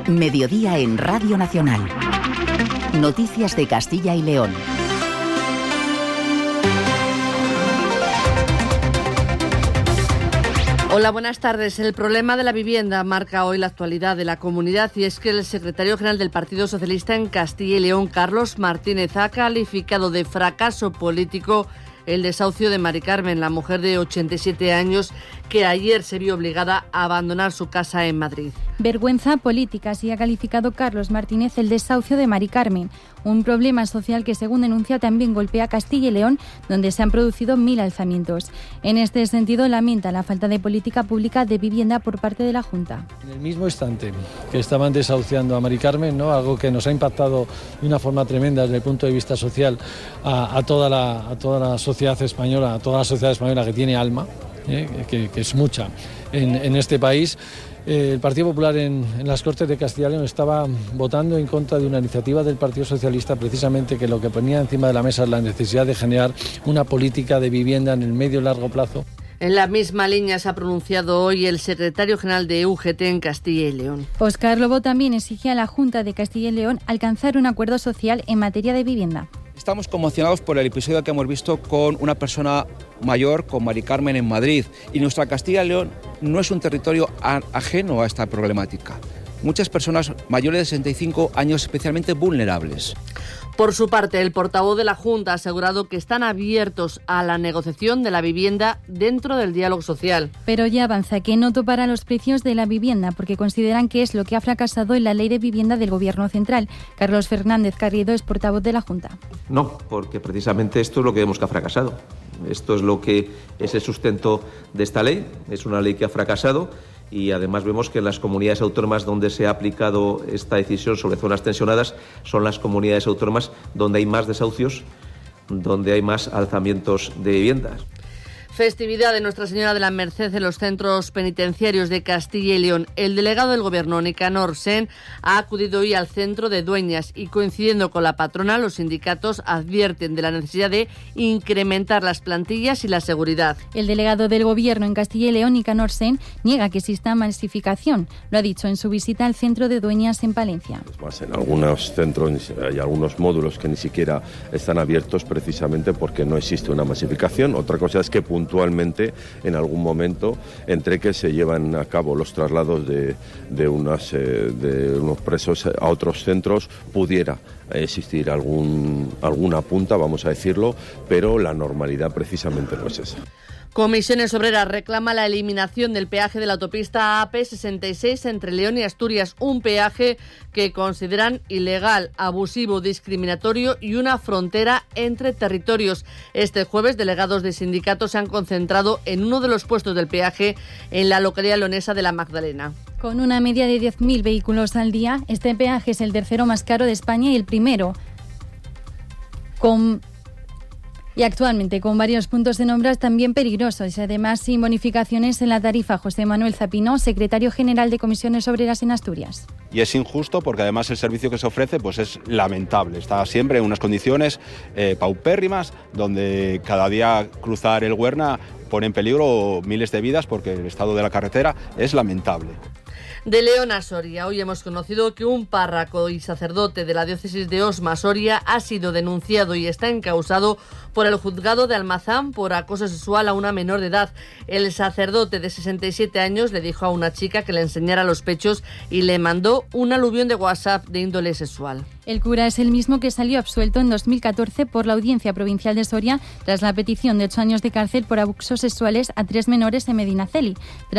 Mediodía en Radio Nacional. Noticias de Castilla y León. Hola, buenas tardes. El problema de la vivienda marca hoy la actualidad de la comunidad y es que el secretario general del Partido Socialista en Castilla y León, Carlos Martínez, ha calificado de fracaso político el desahucio de Mari Carmen, la mujer de 87 años que ayer se vio obligada a abandonar su casa en Madrid. Vergüenza política, así ha calificado Carlos Martínez el desahucio de Mari Carmen, un problema social que, según denuncia, también golpea a Castilla y León, donde se han producido 1.000 alzamientos. En este sentido, lamenta la falta de política pública de vivienda por parte de la Junta. En el mismo instante que estaban desahuciando a Mari Carmen, ¿no?, algo que nos ha impactado de una forma tremenda desde el punto de vista social a toda la sociedad española, a toda la sociedad española que tiene alma, que es mucha en este país. El Partido Popular en las Cortes de Castilla y León estaba votando en contra de una iniciativa del Partido Socialista, precisamente que lo que ponía encima de la mesa es la necesidad de generar una política de vivienda en el medio y largo plazo. En la misma línea se ha pronunciado hoy el secretario general de UGT en Castilla y León. Óscar Lobo también exige a la Junta de Castilla y León alcanzar un acuerdo social en materia de vivienda. Estamos conmocionados por el episodio que hemos visto con una persona mayor, con Mari Carmen, en Madrid. Y nuestra Castilla y León no es un territorio ajeno a esta problemática. Muchas personas mayores de 65 años especialmente vulnerables. Por su parte, el portavoz de la Junta ha asegurado que están abiertos a la negociación de la vivienda dentro del diálogo social. Pero ya avanza que no topará los precios de la vivienda porque consideran que es lo que ha fracasado en la ley de vivienda del Gobierno central. Carlos Fernández Garrido es portavoz de la Junta. No, porque precisamente esto es lo que vemos que ha fracasado. Esto es lo que es el sustento de esta ley. Es una ley que ha fracasado. Y además vemos que en las comunidades autónomas donde se ha aplicado esta decisión sobre zonas tensionadas son las comunidades autónomas donde hay más desahucios, donde hay más alzamientos de viviendas. Festividad de Nuestra Señora de la Merced en los centros penitenciarios de Castilla y León. El delegado del Gobierno, Nicanor Sen, ha acudido hoy al centro de Dueñas y, coincidiendo con la patrona, los sindicatos advierten de la necesidad de incrementar las plantillas y la seguridad. El delegado del Gobierno en Castilla y León, Nicanor Sen, niega que exista masificación. Lo ha dicho en su visita al centro de Dueñas en Palencia. En algunos centros hay algunos módulos que ni siquiera están abiertos precisamente porque no existe una masificación. Otra cosa es que puntualmente en algún momento entre que se llevan a cabo los traslados de unos presos a otros centros pudiera existir alguna punta, vamos a decirlo, pero la normalidad precisamente no es esa. Comisiones Obreras reclama la eliminación del peaje de la autopista AP66 entre León y Asturias, un peaje que consideran ilegal, abusivo, discriminatorio y una frontera entre territorios. Este jueves, delegados de sindicatos se han concentrado en uno de los puestos del peaje en la localidad leonesa de La Magdalena. Con una media de 10.000 vehículos al día, este peaje es el tercero más caro de España y el primero. Y actualmente con varios puntos de nombras también peligrosos y además sin bonificaciones en la tarifa. José Manuel Zapino, secretario general de Comisiones Obreras en Asturias. Y es injusto porque además el servicio que se ofrece pues es lamentable. Está siempre en unas condiciones paupérrimas donde cada día cruzar el Huerna pone en peligro miles de vidas porque el estado de la carretera es lamentable. De León a Soria, hoy hemos conocido que un párroco y sacerdote de la diócesis de Osma, Soria, ha sido denunciado y está encausado por el juzgado de Almazán por acoso sexual a una menor de edad. El sacerdote de 67 años le dijo a una chica que le enseñara los pechos y le mandó un aluvión de WhatsApp de índole sexual. El cura es el mismo que salió absuelto en 2014 por la Audiencia Provincial de Soria tras la petición de 8 años de cárcel por abusos sexuales a 3 menores en Medinaceli.